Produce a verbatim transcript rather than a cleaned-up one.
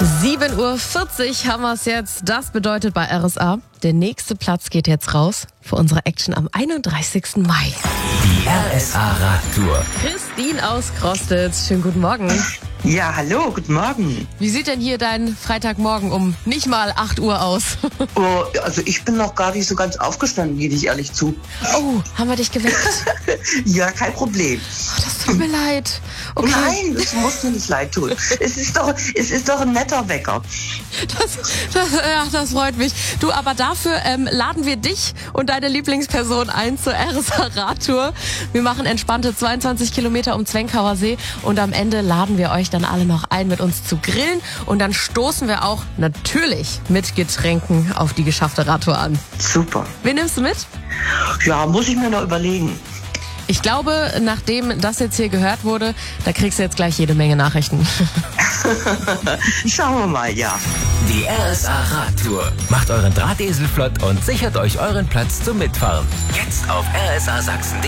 sieben Uhr vierzig haben wir es jetzt. Das bedeutet bei R S A, der nächste Platz geht jetzt raus für unsere Action am einunddreißigsten Mai. Die R S A Radtour. Christine aus Krostitz, schönen guten Morgen. Ja, hallo, guten Morgen. Wie sieht denn hier dein Freitagmorgen um nicht mal acht Uhr aus? Oh, also ich bin noch gar nicht so ganz aufgestanden, gebe ich ehrlich zu. Oh, haben wir dich geweckt? Ja, kein Problem. Oh, das tut mir leid. Okay. Nein, das muss mir nicht leid tun. Es ist doch, es ist doch ein netter Wecker. Das, das, ja, das freut mich. Du, aber dafür ähm, laden wir dich und deine Lieblingsperson ein zur R S A Radtour. Wir machen entspannte zweiundzwanzig Kilometer um Zwenkauer See und am Ende laden wir euch dann alle noch ein, mit uns zu grillen und dann stoßen wir auch natürlich mit Getränken auf die geschaffte Radtour an. Super. Wen nimmst du mit? Ja, muss ich mir noch überlegen. Ich glaube, nachdem das jetzt hier gehört wurde, da kriegst du jetzt gleich jede Menge Nachrichten. Schauen wir mal, ja. Die R S A Radtour. Macht euren Drahtesel flott und sichert euch euren Platz zum Mitfahren. Jetzt auf r s a sachsen punkt de.